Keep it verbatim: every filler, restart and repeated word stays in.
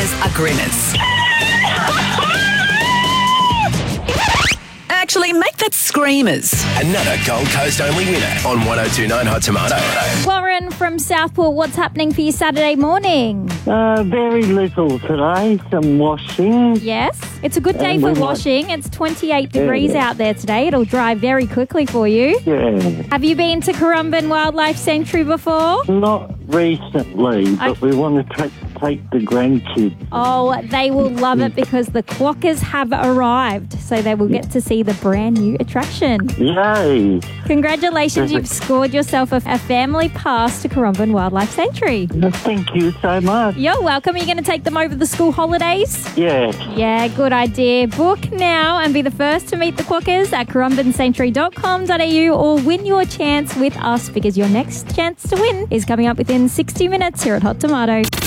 quackers are grinners. Actually, make that screamers. Another Gold Coast only winner on one oh two point nine Hot Tomato. Warren from Southport, what's happening for you Saturday morning? Uh, very little today, some washing. Yes, it's a good day Um, for we might- washing. It's twenty-eight degrees Yeah. out there today. It'll dry very quickly for you. Yeah, Have you been to Currumbin Wildlife Sanctuary before? not recently, but I- we want to take, take the grandkids. Oh, they will love it because the quackers have arrived. So they will get to see the brand new attraction. Yay! Congratulations, you've scored yourself a, a family pass to Currumbin Wildlife Sanctuary. Thank you so much. You're welcome. Are you going to take them over the school holidays? Yeah. Yeah, good idea. Book now and be the first to meet the quackers at currumbin sanctuary dot com dot a u or win your chance with us because your next chance to win is coming up within sixty minutes here at Hot Tomato.